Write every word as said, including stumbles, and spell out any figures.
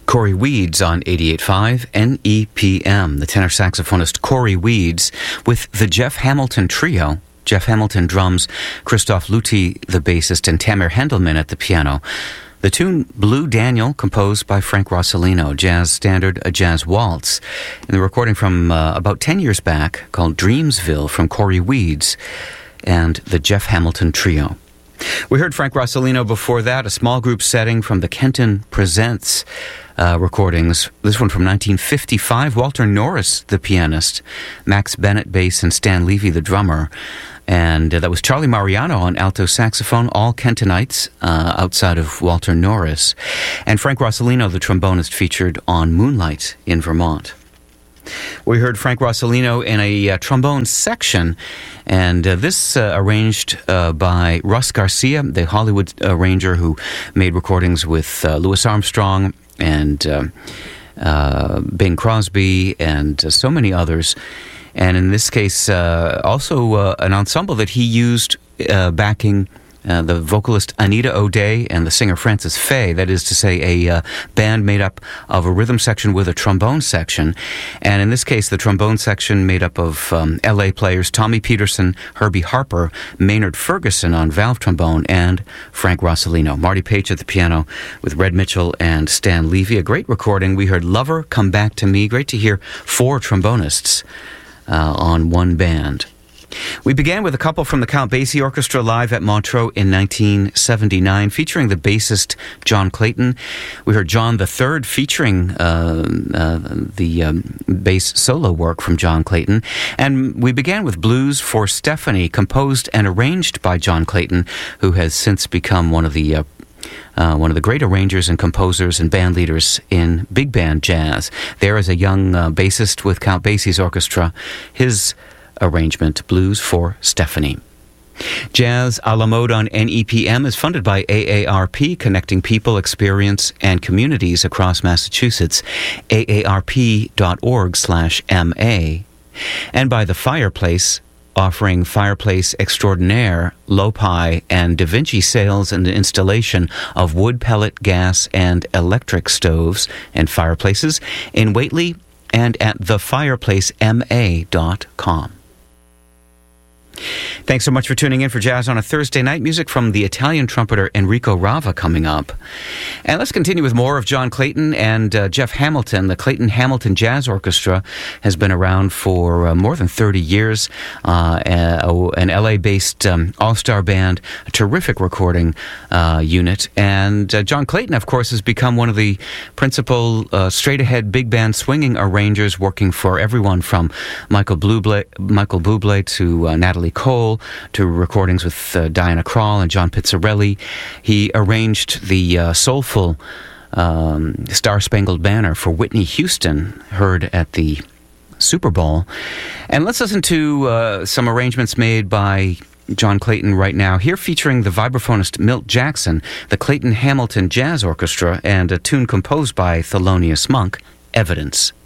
Corey Weeds on eighty-eight point five N E P M, the tenor saxophonist Corey Weeds with the Jeff Hamilton Trio. Jeff Hamilton drums, Christoph Luthi, the bassist, and Tamir Hendelman at the piano. The tune Blue Daniel, composed by Frank Rossellino, jazz standard, a jazz waltz, in the recording from uh, about ten years back called Dreamsville from Corey Weeds and the Jeff Hamilton Trio. We heard Frank Rossellino before that, a small group setting from the Kenton Presents uh, recordings. This one from nineteen fifty-five. Walter Norris, the pianist, Max Bennett, bass, and Stan Levy, the drummer. And uh, that was Charlie Mariano on alto saxophone, all Kentonites uh, outside of Walter Norris. And Frank Rossellino, the trombonist, featured on Moonlight in Vermont. We heard Frank Rossellino in a uh, trombone section, and uh, this uh, arranged uh, by Russ Garcia, the Hollywood arranger who made recordings with uh, Louis Armstrong and uh, uh, Bing Crosby and uh, so many others. And in this case, uh, also uh, an ensemble that he used uh, backing Uh, the vocalist Anita O'Day and the singer Frances Faye. That is to say, a uh, band made up of a rhythm section with a trombone section. And in this case, the trombone section made up of um, L A players Tommy Peterson, Herbie Harper, Maynard Ferguson on valve trombone, and Frank Rossellino. Marty Page at the piano with Red Mitchell and Stan Levy. A great recording. We heard Lover, Come Back to Me. Great to hear four trombonists uh, on one band. We began with a couple from the Count Basie Orchestra live at Montreux in nineteen seventy-nine, featuring the bassist John Clayton. We heard John the Third featuring uh, uh, the um, bass solo work from John Clayton. And we began with Blues for Stephanie, composed and arranged by John Clayton, who has since become one of the uh, Uh, one of the great arrangers and composers and band leaders in big band jazz. There is a young uh, bassist with Count Basie's orchestra. His arrangement, Blues for Stephanie. Jazz a la mode on N E P M is funded by A A R P, connecting people, experience, and communities across Massachusetts. A A R P dot org slash M A. And by The Fireplace, offering fireplace extraordinaire, Lopi, and Da Vinci sales and installation of wood, pellet, gas, and electric stoves and fireplaces in Whately and at the fireplace M A dot com. Thanks so much for tuning in for Jazz on a Thursday night. Music from the Italian trumpeter Enrico Rava coming up. And let's continue with more of John Clayton and uh, Jeff Hamilton. The Clayton Hamilton Jazz Orchestra has been around for uh, more than thirty years. Uh, uh, an L A-based um, all-star band, a terrific recording uh, unit. And uh, John Clayton, of course, has become one of the principal uh, straight-ahead big band swinging arrangers, working for everyone from Michael Bublé, Michael Bublé to uh, Natalie Cole, to recordings with uh, Diana Krall and John Pizzarelli. He arranged the uh, soulful um, Star Spangled Banner for Whitney Houston, heard at the Super Bowl. And let's listen to uh, some arrangements made by John Clayton right now, here featuring the vibraphonist Milt Jackson, the Clayton Hamilton Jazz Orchestra, and a tune composed by Thelonious Monk, Evidence.